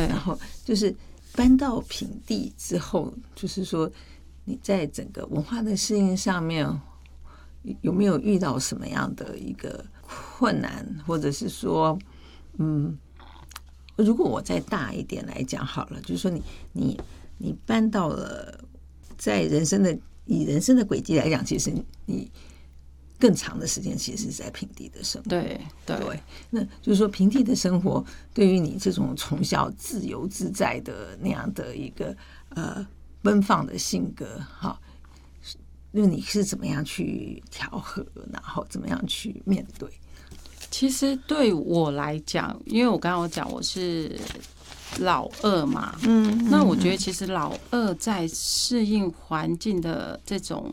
然后就是搬到平地之后，就是说你在整个文化的适应上面有没有遇到什么样的一个困难，或者是说，如果我再大一点来讲好了，就是说你搬到了在以人生的轨迹来讲，其实你更长的时间其实是在平地的生活。 对， 那就是说平地的生活对于你这种从小自由自在的那样的一个奔放的性格，哈，因为你是怎么样去调和，然后怎么样去面对？ 其实对我来讲，因为我刚刚有讲我是老二嘛，那我觉得其实老二在适应环境的这种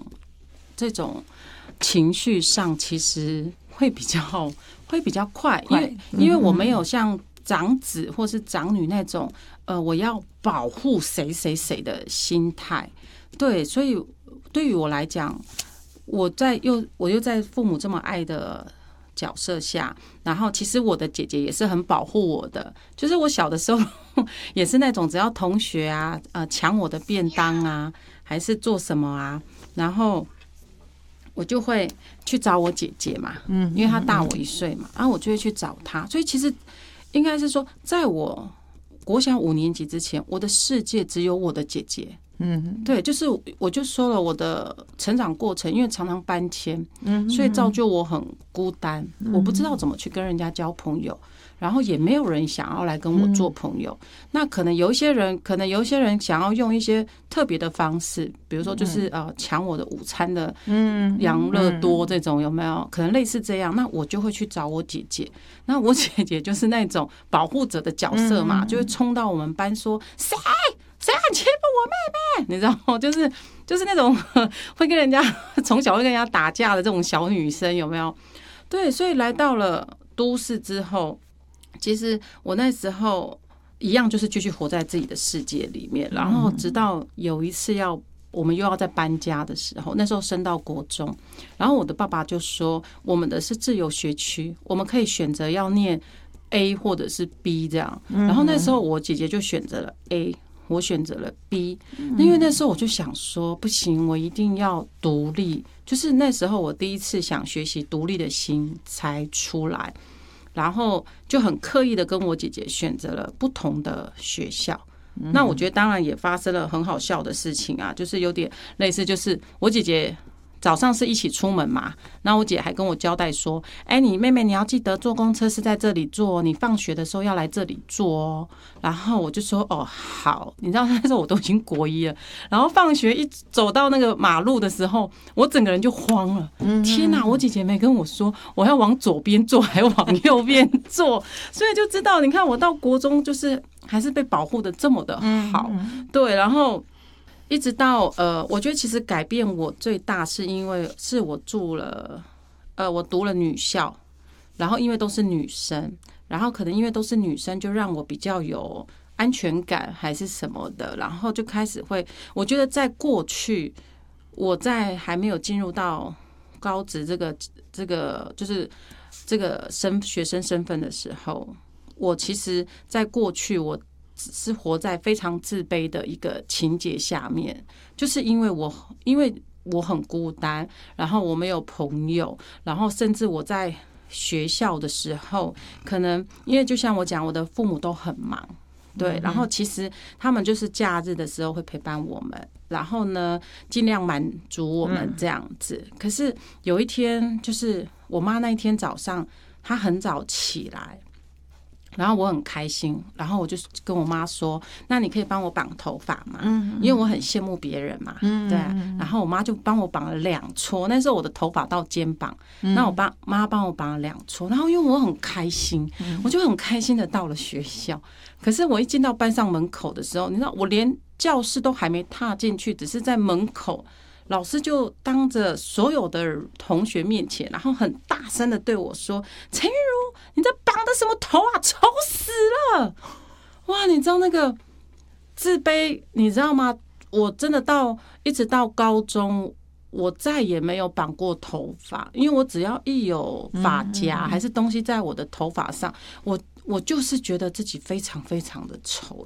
情绪上，其实会比较快，因为我没有像长子或是长女那种我要保护谁谁谁的心态。对，所以对于我来讲，我又在父母这么爱的角色下，然后其实我的姐姐也是很保护我的，就是我小的时候也是那种只要同学啊抢我的便当啊，还是做什么啊，然后我就会去找我姐姐嘛，因为她大我1岁嘛，然后我就会去找她，所以其实应该是说，在我国小5年级之前，我的世界只有我的姐姐。对，就是我就说了，我的成长过程，因为常常搬迁，所以造就我很孤单，我不知道怎么去跟人家交朋友，然后也没有人想要来跟我做朋友。那可能有一些人想要用一些特别的方式，比如说就是抢我的午餐的养乐多这种，有没有？可能类似这样，那我就会去找我姐姐。那我姐姐就是那种保护者的角色嘛，就会冲到我们班说谁敢欺负我妹妹？你知道吗？就是那种会跟人家从小会跟人家打架的这种小女生，有没有？对，所以来到了都市之后，其实我那时候一样就是继续活在自己的世界里面，然后直到有一次我们又要再搬家的时候，那时候升到国中，然后我的爸爸就说，我们的是自由学区，我们可以选择要念 A 或者是 B 这样。然后那时候我姐姐就选择了 A。我选择了 B， 因为那时候我就想说，不行，我一定要独立。就是那时候我第一次想学习独立的心才出来，然后就很刻意的跟我姐姐选择了不同的学校。那我觉得当然也发生了很好笑的事情啊，就是有点类似，就是我姐姐早上是一起出门嘛，那我姐还跟我交代说，你妹妹你要记得坐公车是在这里坐，你放学的时候要来这里坐哦。然后我就说好，你知道那时候我都已经国1了，然后放学一走到那个马路的时候，我整个人就慌了，天哪，我姐姐没跟我说我要往左边坐还往右边坐，所以就知道你看我到国中就是还是被保护的这么的好。对，然后一直到我觉得其实改变我最大是因为是我我读了女校，然后因为都是女生，然后可能因为都是女生，就让我比较有安全感还是什么的，然后就开始我觉得在过去我在还没有进入到高职这个就是这个学生身份的时候，我其实在过去我只是活在非常自卑的一个情节下面，就是因为我很孤单，然后我没有朋友，然后甚至我在学校的时候，可能因为就像我讲，我的父母都很忙，对，然后其实他们就是假日的时候会陪伴我们，然后呢尽量满足我们这样子。可是有一天，就是我妈那一天早上，她很早起来。然后我很开心，然后我就跟我妈说：“那你可以帮我绑头发吗？因为我很羡慕别人嘛，对啊。然后我妈就帮我绑了2撮，那时候我的头发到肩膀，那妈帮我绑了2撮。然后因为我很开心，我就很开心的到了学校。可是我一进到班上门口的时候，你知道，我连教室都还没踏进去，只是在门口。”老师就当着所有的同学面前，然后很大声的对我说：“陈玉如，你这绑的什么头啊？丑死了！”哇，你知道那个自卑，你知道吗？我真的一直到高中，我再也没有绑过头发，因为我只要一有发夹还是东西在我的头发上，我就是觉得自己非常非常的丑，